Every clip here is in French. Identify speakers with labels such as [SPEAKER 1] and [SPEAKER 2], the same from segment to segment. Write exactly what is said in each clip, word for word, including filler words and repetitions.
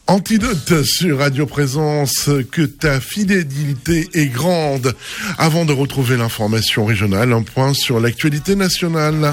[SPEAKER 1] Antidote sur Radio Présence, que ta fidélité est grande. Avant de retrouver l'information régionale, un point sur l'actualité nationale.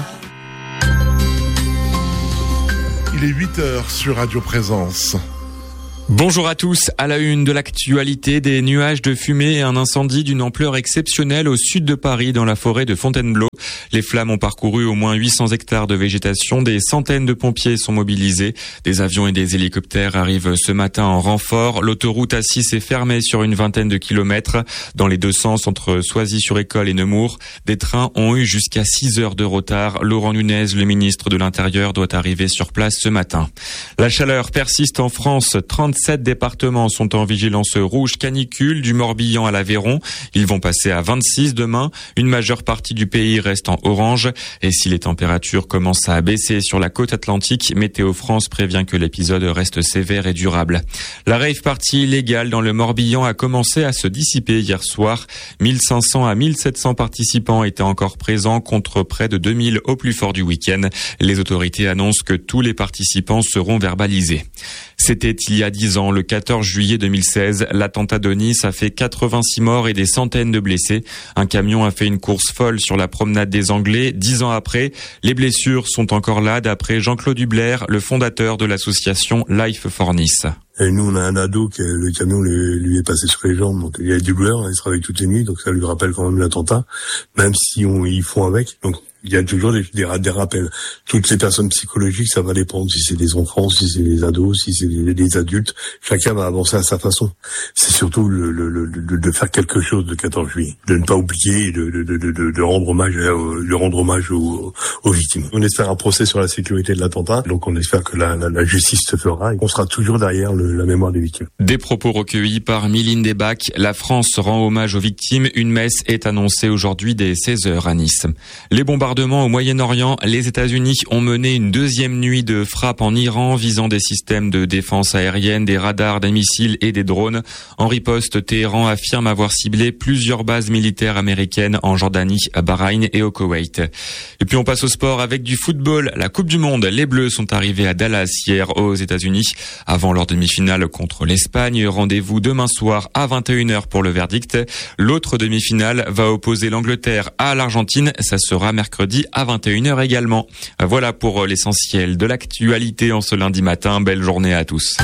[SPEAKER 1] Il est huit heures sur Radio Présence.
[SPEAKER 2] Bonjour à tous. À la une de l'actualité, des nuages de fumée et un incendie d'une ampleur exceptionnelle au sud de Paris, dans la forêt de Fontainebleau. Les flammes ont parcouru au moins huit cents hectares de végétation. Des centaines de pompiers sont mobilisés. Des avions et des hélicoptères arrivent ce matin en renfort. L'autoroute A six est fermée sur une vingtaine de kilomètres. Dans les deux sens, entre Soisy-sur-École et Nemours, des trains ont eu jusqu'à six heures de retard. Laurent Nunez, le ministre de l'Intérieur, doit arriver sur place ce matin. La chaleur persiste en France. trente-sept départements sont en vigilance rouge canicule, du Morbihan à l'Aveyron. Ils vont passer à vingt-six demain. Une majeure partie du pays reste en orange. Et si les températures commencent à baisser sur la côte atlantique, Météo France prévient que l'épisode reste sévère et durable. La rave party illégale dans le Morbihan a commencé à se dissiper hier soir. mille cinq cents à mille sept cents participants étaient encore présents contre près de deux mille au plus fort du week-end. Les autorités annoncent que tous les participants seront verbalisés. C'était il y a dix ans, le quatorze juillet deux mille seize. L'attentat de Nice a fait quatre-vingt-six morts et des centaines de blessés. Un camion a fait une course folle sur la promenade des Anglais. Dix ans après, les blessures sont encore là, d'après Jean-Claude Hubler, le fondateur de l'association Life for Nice.
[SPEAKER 3] Et nous, on a un ado qui, le camion lui, lui est passé sur les jambes, donc il y a des douleurs, il travaille toutes les nuits, donc ça lui rappelle quand même l'attentat, même si on, ils font avec. Donc il y a toujours des, des, des rappels. Toutes les personnes psychologiques, ça va dépendre si c'est des enfants, si c'est des ados, si c'est des, des adultes. Chacun va avancer à sa façon. C'est surtout le, le, le, le, de faire quelque chose le quatorze juillet, de ne pas oublier, de, de, de, de, de rendre hommage, de rendre hommage aux, aux victimes. On espère un procès sur la sécurité de l'attentat, donc on espère que la, la, la justice se fera et qu'on sera toujours derrière le, la mémoire des victimes.
[SPEAKER 2] Des propos recueillis par Mylène Debac. La France rend hommage aux victimes. Une messe est annoncée aujourd'hui dès seize heures à Nice. Les bombardements au Moyen-Orient, les États-Unis ont mené une deuxième nuit de frappe en Iran visant des systèmes de défense aérienne, des radars, des missiles et des drones. En riposte, Téhéran affirme avoir ciblé plusieurs bases militaires américaines en Jordanie, à Bahreïn et au Koweït. Et puis on passe au sport avec du football. La Coupe du Monde, les Bleus sont arrivés à Dallas hier aux États-Unis avant leur demi-finale contre l'Espagne. Rendez-vous demain soir à vingt et une heures pour le verdict. L'autre demi-finale va opposer l'Angleterre à l'Argentine. Ça sera mercredi à vingt et une heures également. Voilà pour l'essentiel de l'actualité en ce lundi matin. Belle journée à tous.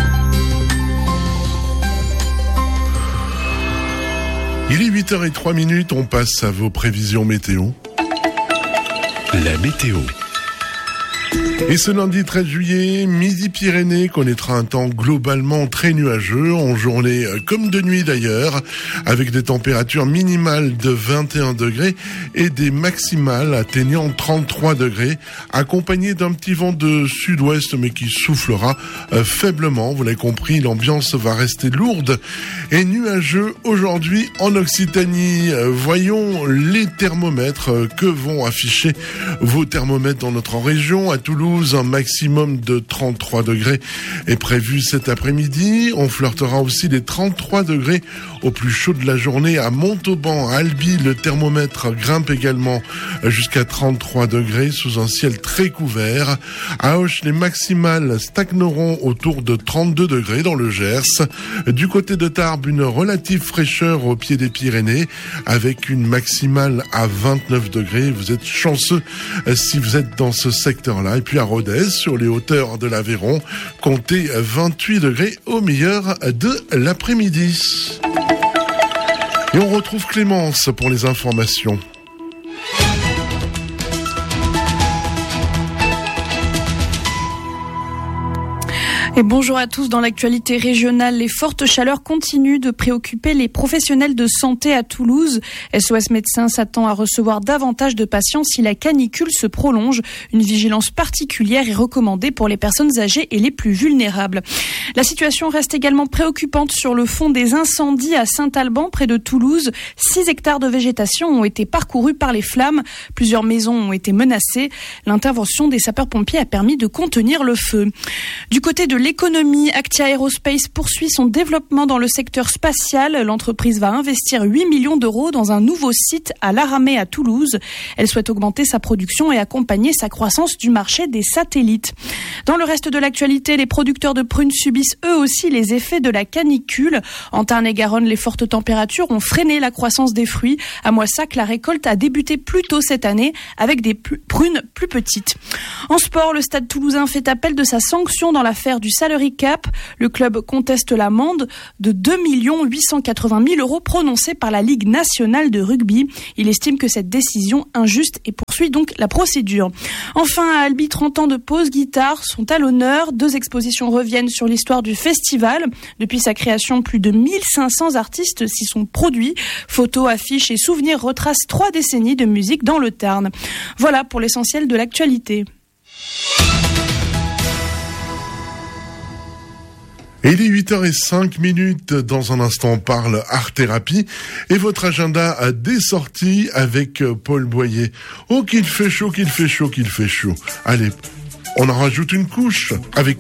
[SPEAKER 1] Il est huit heures zéro trois minutes, on passe à vos prévisions météo.
[SPEAKER 4] La météo.
[SPEAKER 1] Et ce lundi treize juillet, Midi-Pyrénées connaîtra un temps globalement très nuageux, en journée comme de nuit d'ailleurs, avec des températures minimales de vingt et un degrés et des maximales atteignant trente-trois degrés, accompagnées d'un petit vent de sud-ouest mais qui soufflera euh, faiblement. Vous l'avez compris, l'ambiance va rester lourde et nuageux aujourd'hui en Occitanie. Euh, voyons les thermomètres euh, que vont afficher vos thermomètres dans notre région. À Toulouse, un maximum de trente-trois degrés est prévu cet après-midi. On flirtera aussi les trente-trois degrés au plus chaud de la journée à Montauban, à Albi. Le thermomètre grimpe également jusqu'à trente-trois degrés sous un ciel très couvert. À Auch, les maximales stagneront autour de trente-deux degrés dans le Gers. Du côté de Tarbes, une relative fraîcheur au pied des Pyrénées avec une maximale à vingt-neuf degrés. Vous êtes chanceux si vous êtes dans ce secteur-là. Et puis à Rodez, sur les hauteurs de l'Aveyron, comptez vingt-huit degrés au meilleur de l'après-midi. Et on retrouve Clémence pour les informations.
[SPEAKER 5] Et bonjour à tous. Dans l'actualité régionale, les fortes chaleurs continuent de préoccuper les professionnels de santé à Toulouse. S O S Médecins s'attend à recevoir davantage de patients si la canicule se prolonge. Une vigilance particulière est recommandée pour les personnes âgées et les plus vulnérables. La situation reste également préoccupante sur le fond des incendies à Saint-Alban, près de Toulouse. Six hectares de végétation ont été parcourus par les flammes. Plusieurs maisons ont été menacées. L'intervention des sapeurs-pompiers a permis de contenir le feu. Du côté de l'économie, Actia Aerospace poursuit son développement dans le secteur spatial. L'entreprise va investir huit millions d'euros dans un nouveau site à l'Aramée à Toulouse. Elle souhaite augmenter sa production et accompagner sa croissance du marché des satellites. Dans le reste de l'actualité, les producteurs de prunes subissent eux aussi les effets de la canicule. En Tarn-et-Garonne, les fortes températures ont freiné la croissance des fruits. À Moissac, la récolte a débuté plus tôt cette année avec des prunes plus petites. En sport, le Stade Toulousain fait appel de sa sanction dans l'affaire du salary cap. Le club conteste l'amende de deux millions huit cent quatre-vingt mille euros prononcée par la Ligue nationale de rugby. Il estime que cette décision injuste et poursuit donc la procédure. Enfin, à Albi, trente ans de pause guitare sont à l'honneur. Deux expositions reviennent sur l'histoire du festival. Depuis sa création, plus de mille cinq cents artistes s'y sont produits. Photos, affiches et souvenirs retracent trois décennies de musique dans le Tarn. Voilà pour l'essentiel de l'actualité.
[SPEAKER 1] Et il est huit heures cinq minutes, dans un instant on parle art thérapie et votre agenda a des sorties avec Paul Boyer. Oh qu'il fait chaud, qu'il fait chaud, qu'il fait chaud. Allez, on en rajoute une couche avec